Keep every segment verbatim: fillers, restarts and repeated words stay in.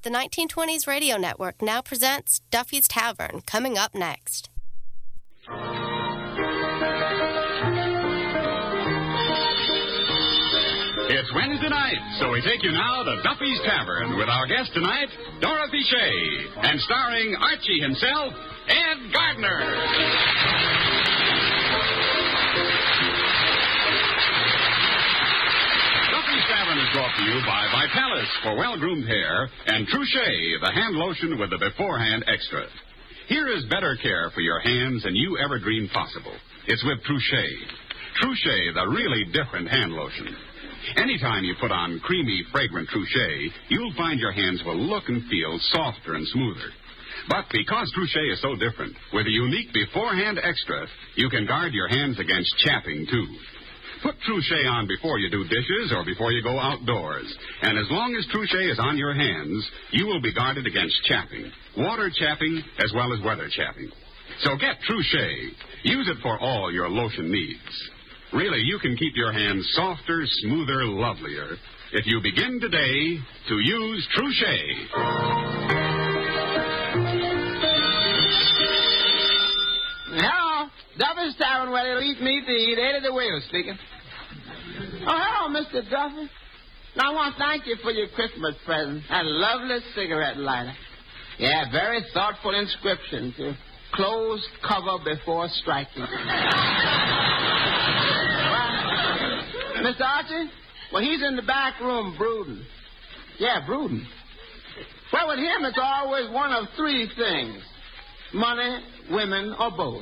The nineteen twenties Radio Network now presents Duffy's Tavern, coming up next. It's Wednesday night, so we take you now to Duffy's Tavern with our guest tonight, Dorothy Shay, and starring Archie himself, Ed Gardner. Duffy's Tavern is brought to you by Vitalis for well-groomed hair and Truchet, the hand lotion with the beforehand extra. Here is better care for your hands than you ever dreamed possible. It's with Truchet. Truchet, the really different hand lotion. Anytime you put on creamy, fragrant Truchet, you'll find your hands will look and feel softer and smoother. But because Truchet is so different, with a unique beforehand extra, you can guard your hands against chapping, too. Put Truchet on before you do dishes or before you go outdoors. And as long as Truchet is on your hands, you will be guarded against chapping, water chapping, as well as weather chapping. So get Truchet. Use it for all your lotion needs. Really, you can keep your hands softer, smoother, lovelier if you begin today to use Truchet. Hello, Duffy's Tavern, where they eat meat to eat. Eddie the Whale speaking. Oh, hello, Mister Duffy. Now, I want to thank you for your Christmas present. That lovely cigarette lighter. Yeah, very thoughtful inscription, too. Closed cover before striking. Mister Archie? Well, he's in the back room brooding. Yeah, brooding. Well, with him, it's always one of three things. Money, women, or both.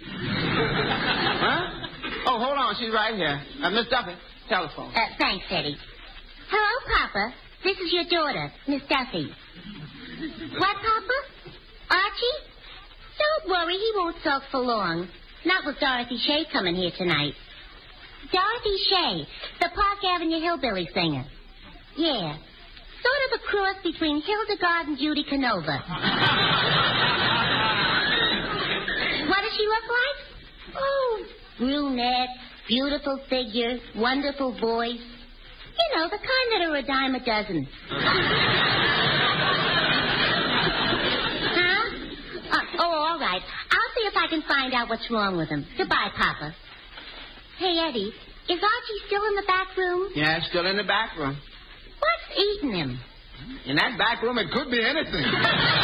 Huh? Oh, hold on. She's right here. Uh, Miss Duffy, telephone. Uh, thanks, Eddie. Hello, Papa. This is your daughter, Miss Duffy. What, Papa? Archie? Don't worry. He won't sulk for long. Not with Dorothy Shay coming here tonight. Dorothy Shay, the Park Avenue hillbilly singer. Yeah. Sort of a cross between Hildegard and Judy Canova. What does she look like? Oh, brunette, beautiful figure, wonderful voice. You know, the kind that are a dime a dozen. Huh? Uh, oh, all right. I'll see if I can find out what's wrong with him. Goodbye, Papa. Hey, Eddie, is Archie still in the back room? Yeah, still in the back room. What's eating him? In that back room, it could be anything.